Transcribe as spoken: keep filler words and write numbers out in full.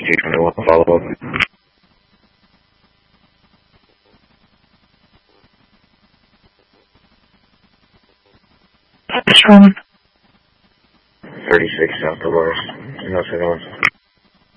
G twenty-one follow-up. Strong. thirty-six South Dolores. No surveillance.